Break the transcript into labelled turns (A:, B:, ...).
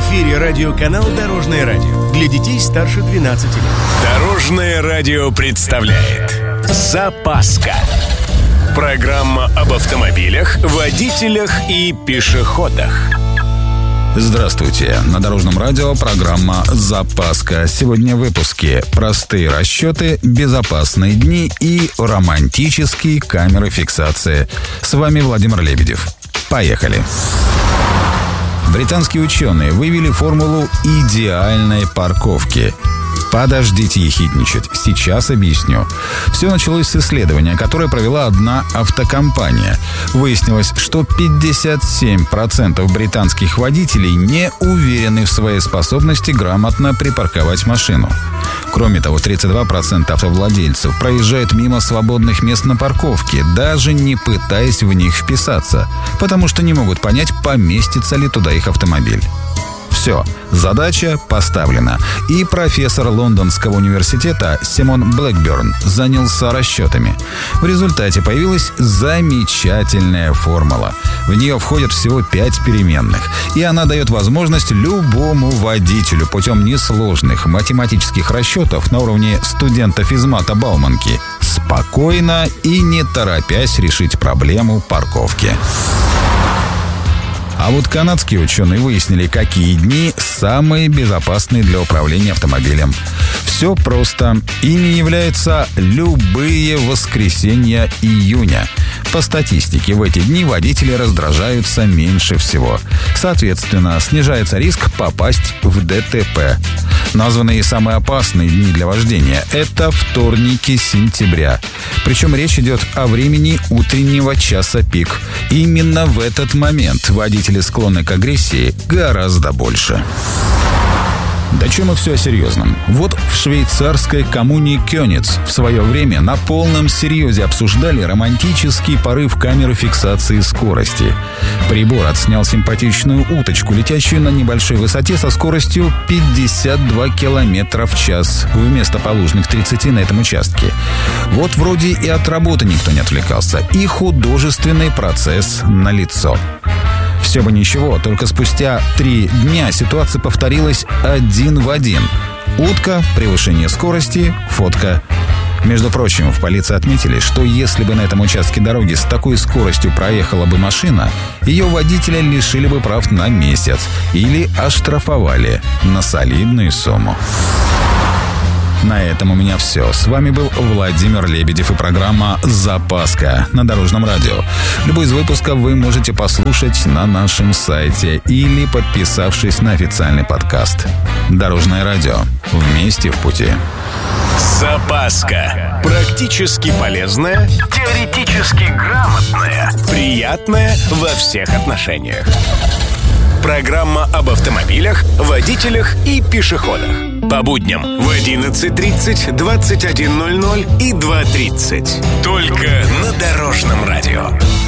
A: эфире радиоканал «Дорожное радио». Для детей старше 12 лет.
B: Дорожное радио представляет «Запаска». Программа об автомобилях, водителях и пешеходах.
C: Здравствуйте! На Дорожном радио программа «Запаска». Сегодня в выпуске простые расчеты, безопасные дни и романтические камеры фиксации. С вами Владимир Лебедев. Поехали! Британские ученые вывели формулу идеальной парковки. Подождите ехидничать, сейчас объясню. Все началось с исследования, которое провела одна автокомпания. Выяснилось, что 57% британских водителей не уверены в своей способности грамотно припарковать машину. Кроме того, 32% автовладельцев проезжают мимо свободных мест на парковке, даже не пытаясь в них вписаться, потому что не могут понять, поместится ли туда их автомобиль. Все, задача поставлена. И профессор Лондонского университета Симон Блэкберн занялся расчетами. В результате появилась замечательная формула. В нее входят всего 5 переменных. И она дает возможность любому водителю путем несложных математических расчетов на уровне студента физмата Бауманки спокойно и не торопясь решить проблему парковки. А вот канадские ученые выяснили, какие дни самые безопасные для управления автомобилем. Все просто. Ими являются любые воскресенья июня. По статистике, в эти дни водители раздражаются меньше всего. Соответственно, снижается риск попасть в ДТП. Названные самые опасные дни для вождения – это вторники сентября. Причем речь идет о времени утреннего часа пик. Именно в этот момент водители склонны к агрессии гораздо больше. Да чем мы все о серьезном? Вот в швейцарской коммуне Кёниц в свое время на полном серьезе обсуждали романтический порыв камеры фиксации скорости. Прибор отснял симпатичную уточку, летящую на небольшой высоте со скоростью 52 км в час вместо положенных 30 на этом участке. Вот вроде и от работы никто не отвлекался, и художественный процесс налицо. Все бы ничего, только спустя 3 дня ситуация повторилась один в один. Утка, превышение скорости, фотка. Между прочим, в полиции отметили, что если бы на этом участке дороги с такой скоростью проехала бы машина, ее водителя лишили бы прав на месяц или оштрафовали на солидную сумму. На этом у меня все. С вами был Владимир Лебедев и программа «Запаска» на Дорожном радио. Любой из выпусков вы можете послушать на нашем сайте или подписавшись на официальный подкаст. Дорожное радио. Вместе в пути.
B: «Запаска». Практически полезная, теоретически грамотная, приятная во всех отношениях. Программа об автомобилях, водителях и пешеходах. По будням в 11:30, 21:00 и 2:30. Только на Дорожном радио.